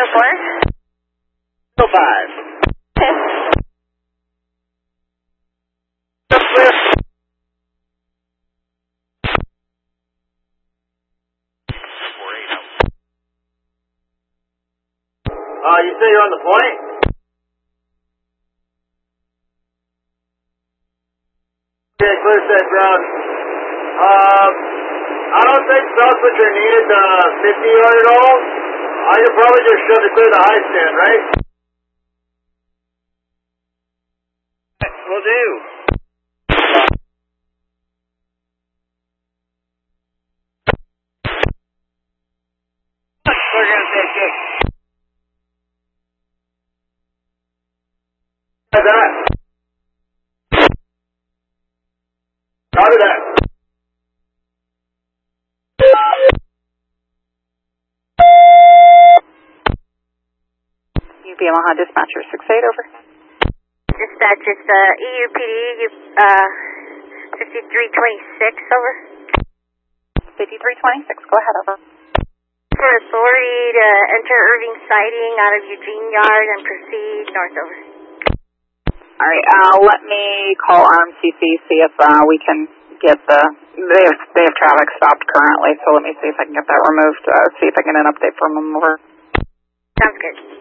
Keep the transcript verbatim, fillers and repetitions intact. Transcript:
four. oh five. Okay. Uh, you say you're on the point? Okay, clear set ground. Um, I don't think Southwich needed the fifty yard at all. I could probably just shove to clear the high stand, right? Will do. We're gonna take it. How's that? Copy that. U P Omaha dispatcher six eight over. Dispatch, it's uh, E U P D, uh, fifty-three twenty-six, over. fifty-three twenty-six, go ahead, over. For authority to enter Irving Siding out of Eugene Yard and proceed north, over. All right, uh, let me call R M C C, see if uh, we can get the, they have, they have traffic stopped currently, so let me see if I can get that removed, uh, see if I can get an update from them, over. Sounds good.